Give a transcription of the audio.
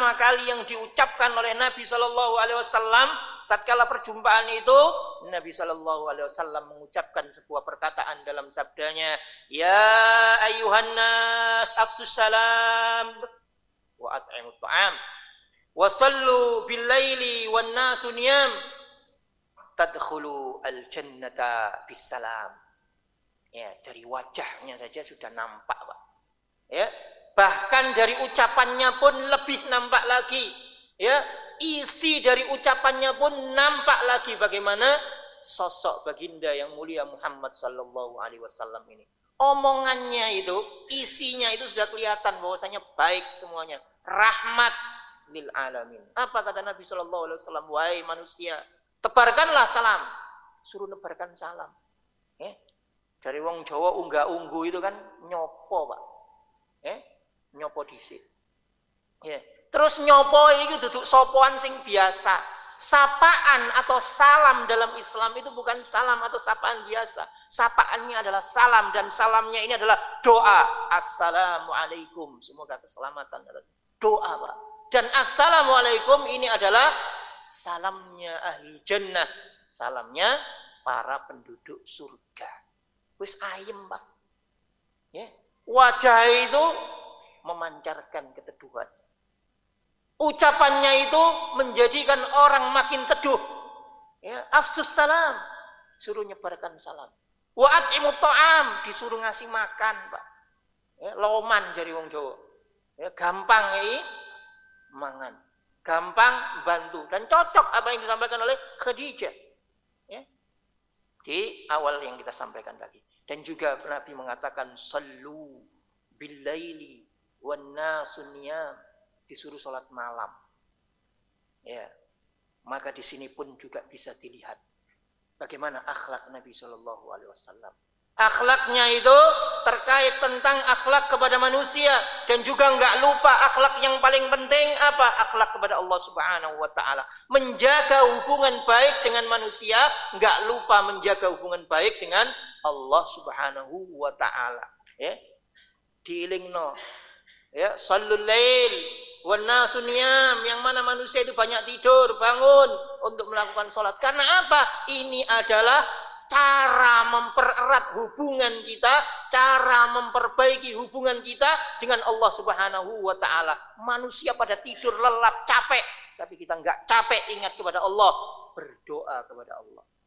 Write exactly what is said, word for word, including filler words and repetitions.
pertama kali yang diucapkan oleh Nabi Shallallahu Alaihi Wasallam tatkala perjumpaan itu, Nabi Shallallahu Alaihi Wasallam mengucapkan sebuah perkataan dalam sabdanya, ya ayuhan nas afsus salam wa at'imut ta'am wa sallu bil laili wan nasu niyam tadkhulu al jannata bis salam. Ya, dari wajahnya saja sudah nampak, Pak. Ya, bahkan dari ucapannya pun lebih nampak lagi. Ya, isi dari ucapannya pun nampak lagi bagaimana sosok baginda yang mulia Muhammad sallallahu alaihi wasallam ini. Omongannya itu, isinya itu sudah kelihatan bahwasanya baik semuanya, rahmat lil alamin. Apa kata Nabi sallallahu alaihi wasallam? Wahai manusia, tebarkanlah salam. Suruh nebarkan salam. Ya. Dari wong Jawa unggah-ungguh itu kan nyopo, Pak. Eh, nyopo dhisik. Ya. Terus nyopo itu duduk sopoan sing biasa. Sapaan atau salam dalam Islam itu bukan salam atau sapaan biasa. Sapaannya adalah salam dan salamnya ini adalah doa. Assalamualaikum. Semoga keselamatan. Doa, Pak. Dan assalamualaikum ini adalah salamnya ahli jannah. Salamnya para penduduk surga. Wis ayem, Pak. Ya. Wajah itu memancarkan keteduhan. Ucapannya itu menjadikan orang makin teduh. Ya, afsus salam, suruh nyebarkan salam. Wa at'imut ta'am, disuruh ngasih makan, Pak. Ya, loman jari wong Jawa. Ya, gampang ya, mangan. Gampang bantu dan cocok apa yang disampaikan oleh Khadijah. Ya. Di awal yang kita sampaikan tadi. Dan juga Nabi mengatakan sallu bil laili wan nasu niyam, disuruh salat malam. Ya. Maka di sini pun juga bisa dilihat bagaimana akhlak Nabi sallallahu alaihi wasallam. Akhlaknya itu terkait tentang akhlak kepada manusia dan juga enggak lupa akhlak yang paling penting apa? Akhlak kepada Allah Subhanahu wa taala. Menjaga hubungan baik dengan manusia, enggak lupa menjaga hubungan baik dengan Allah Subhanahu wa taala. Ya. Diilingno. Ya, shallul lail wan nasu niyam, yang mana manusia itu banyak tidur, bangun untuk melakukan salat. Karena apa? Ini adalah cara mempererat hubungan kita, cara memperbaiki hubungan kita dengan Allah Subhanahu wa taala. Manusia pada tidur lelap capek, tapi kita enggak capek ingat kepada Allah, berdoa kepada Allah.